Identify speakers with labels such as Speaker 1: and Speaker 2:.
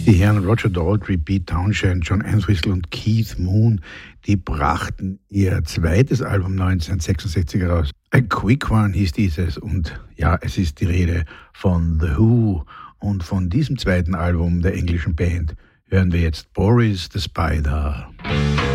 Speaker 1: Die Herren Roger Daltrey, Pete Townshend, John Entwistle und Keith Moon, die brachten ihr zweites Album 1966 heraus. A Quick One hieß dieses und ja, es ist die Rede von The Who und von diesem zweiten Album der englischen Band hören wir jetzt Boris the Spider.